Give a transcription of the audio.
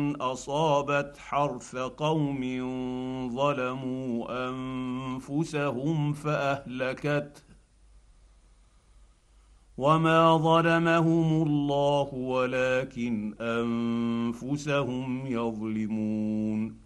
اصابت حرث قوم ظلموا انفسهم فاهلكته وما ظلمهم الله ولكن انفسهم يظلمون